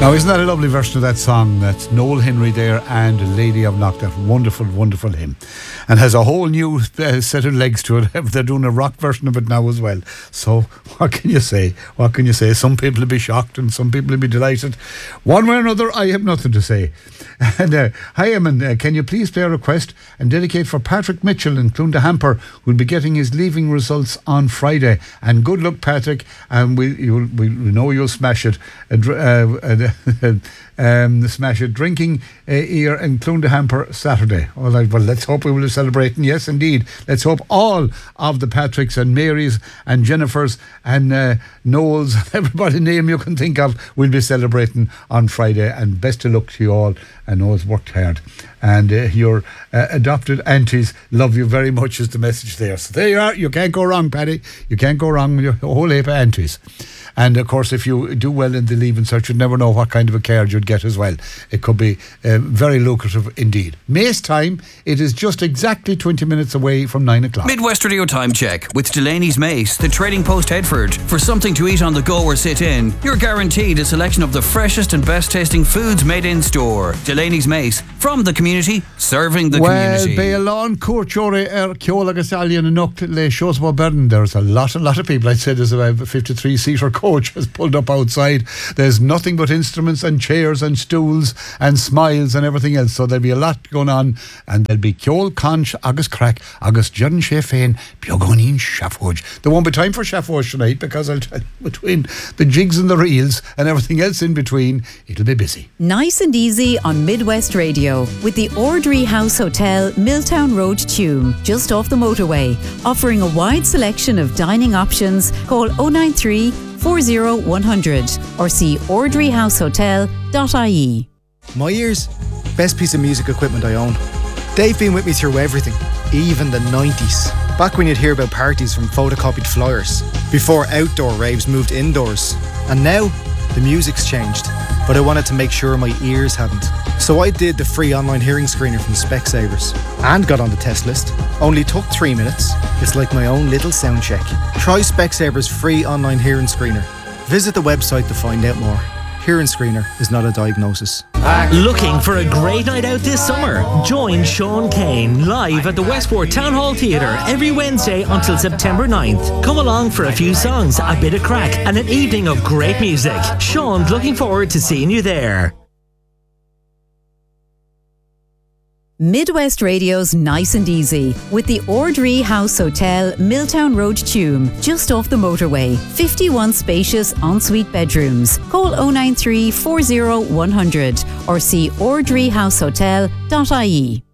Now, isn't that a lovely version of that song? That's Noel Henry there and Lady of Knock. That wonderful, wonderful hymn. And has a whole new set of legs to it. They're doing a rock version of it now as well. So, what can you say? What can you say? Some people will be shocked and some people will be delighted. One way or another, I have nothing to say. And hi, Eamon, can you please play a request and dedicate for Patrick Mitchell in Clondahamper, who'll be getting his leaving results on Friday. And good luck, Patrick, and we know you'll smash it. Smash it. Drinking here in Clondahamper Saturday. All right, well, let's hope we will be celebrating. Yes, indeed. Let's hope all of the Patricks and Marys and Jennifers and Noels, everybody name you can think of, will be celebrating on Friday. And best of luck to you all. I know it's worked hard. And your adopted aunties love you very much is the message there. So there you are. You can't go wrong, Paddy. You can't go wrong with your whole heap of aunties. And of course, if you do well in the Leaving Cert, you'd never know what kind of a card you'd get as well. It could be very lucrative indeed. Mace time, it is just exactly 20 minutes away from 9 o'clock. Midwest Radio Time Check with Delaney's Mace, the Trading Post Headford. For something to eat on the go or sit in, you're guaranteed a selection of the freshest and best tasting foods made in store. Delaney's Mace, from the community, serving the community. Well, Bailon, Courtiore, Kiola Gasalian, and Nucht, Le Shosbo Burden. There's a lot of people. I'd say there's about a 53-seater coach has pulled up outside. There's nothing but instruments and chairs and stools and smiles and everything else. So there'll be a lot going on, and there'll be Kjol Conch, August Crack, August Jern Shefane, Biogonin Shafoj. There won't be time for Shafoj tonight because I'll tell you, between the jigs and the reels and everything else in between, it'll be busy. Nice and easy on Midwest Radio with the Ordry House Hotel, Milltown Road, Tuam, just off the motorway, offering a wide selection of dining options. Call 093 40 100 or see ordryhousehotel.ie. My ears, best piece of music equipment I own. They've been with me through everything, even the 90s. Back when you'd hear about parties from photocopied flyers, before outdoor raves moved indoors. And now, the music's changed, but I wanted to make sure my ears hadn't. So I did the free online hearing screener from Specsavers and got on the test list. Only took 3 minutes. It's like my own little sound check. Try Specsavers free online hearing screener. Visit the website to find out more. Hearing screener is not a diagnosis. Looking for a great night out this summer? Join Sean Kane live at the Westport Town Hall Theatre every Wednesday until September 9th. Come along for a few songs, a bit of crack and an evening of great music. Sean's looking forward to seeing you there. Midwest Radio's Nice and Easy with the Ordry House Hotel, Milltown Road, Tuam, just off the motorway. 51 spacious ensuite bedrooms. Call 093 40 100 or see ordryhousehotel.ie.